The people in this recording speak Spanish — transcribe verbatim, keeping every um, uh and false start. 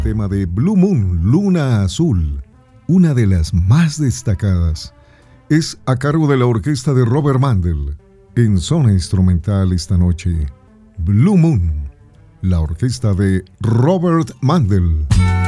tema de Blue Moon, Luna Azul, una de las más destacadas. Es a cargo de la orquesta de Robert Mandel. En zona instrumental esta noche, Blue Moon, la orquesta de Robert Mandel.